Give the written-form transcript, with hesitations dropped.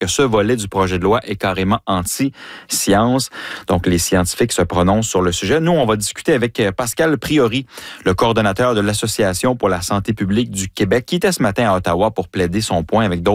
que ce volet du projet de loi est carrément anti-science. Donc, les scientifiques se prononcent sur le sujet. Nous, on va discuter avec Pascal Priori, le coordonnateur de l'Association pour la santé publique du Québec, qui était ce matin à Ottawa pour plaider son point avec d'autres